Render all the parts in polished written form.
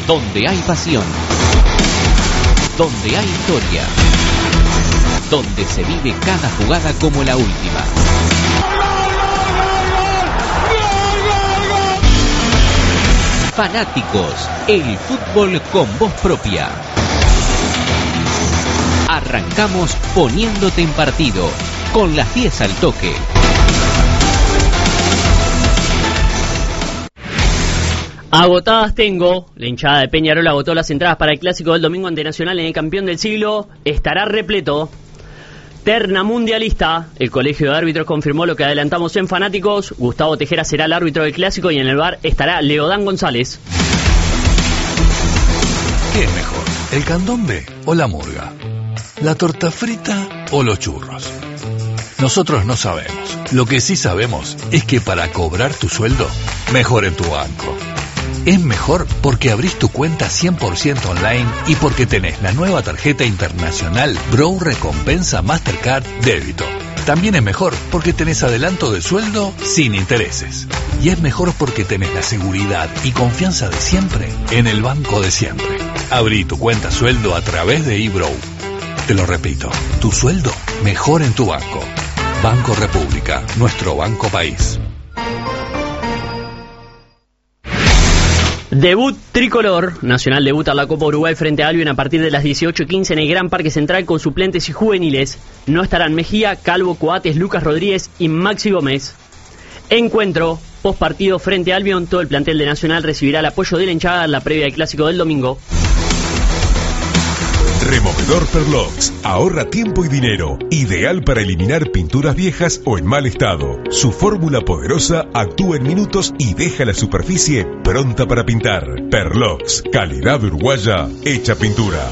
Donde hay pasión, donde hay historia, donde se vive cada jugada como la última. Fanáticos, el fútbol con voz propia. Arrancamos poniéndote en partido, con las 10 al toque. Agotadas tengo. La hinchada de Peñarol agotó las entradas para el clásico del domingo ante Nacional en el campeón del siglo. Estará repleto. Terna mundialista. El colegio de árbitros confirmó lo que adelantamos en Fanáticos. Gustavo Tejera será el árbitro del clásico y en el VAR estará Leodán González. ¿Qué es mejor, el candombe o la murga? ¿La torta frita o los churros? Nosotros no sabemos. Lo que sí sabemos es que para cobrar tu sueldo, mejor en tu banco. Es mejor porque abrís tu cuenta 100% online y porque tenés la nueva tarjeta internacional Bro Recompensa Mastercard Débito. También es mejor porque tenés adelanto de sueldo sin intereses. Y es mejor porque tenés la seguridad y confianza de siempre en el banco de siempre. Abrí tu cuenta sueldo a través de eBrow. Te lo repito, tu sueldo mejor en tu banco. Banco República, nuestro banco país. Debut tricolor. Nacional debuta en la Copa Uruguay frente a Albion a partir de las 18:15 en el Gran Parque Central con suplentes y juveniles. No estarán Mejía, Calvo, Coates, Lucas Rodríguez y Maxi Gómez. Encuentro postpartido frente a Albion. Todo el plantel de Nacional recibirá el apoyo de la hinchada en la previa del clásico del domingo. Removedor Perlox. Ahorra tiempo y dinero. Ideal para eliminar pinturas viejas o en mal estado. Su fórmula poderosa actúa en minutos y deja la superficie pronta para pintar. Perlox. Calidad uruguaya hecha pintura.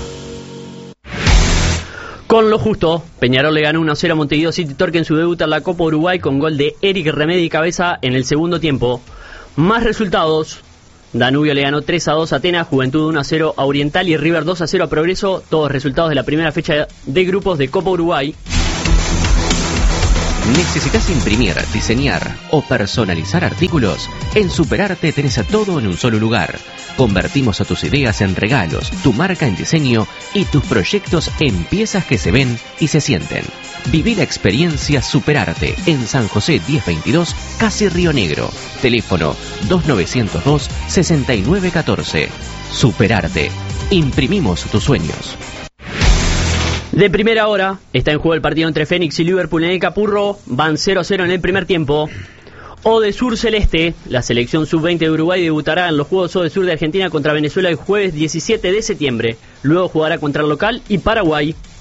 Con lo justo, Peñarol le ganó 1-0 a Montevideo City Torque en su debut en la Copa Uruguay con gol de Eric Remedi cabeza en el segundo tiempo. Más resultados. Danubio le ganó 3-2 a Atenas, Juventud 1-0 a Oriental y River 2-0 a Progreso, todos resultados de la primera fecha de grupos de Copa Uruguay. ¿Necesitas imprimir, diseñar o personalizar artículos? En Superarte tenés a todo en un solo lugar. Convertimos a tus ideas en regalos, tu marca en diseño y tus proyectos en piezas que se ven y se sienten. Viví la experiencia Superarte en San José 1022, casi Río Negro. Teléfono 2902-6914. Superarte. Imprimimos tus sueños. De primera hora, está en juego el partido entre Fénix y Liverpool en el Capurro. Van 0-0 en el primer tiempo. Odesur Celeste, la selección sub-20 de Uruguay debutará en los Juegos Odesur de Argentina contra Venezuela el jueves 17 de septiembre. Luego jugará contra el local y Paraguay.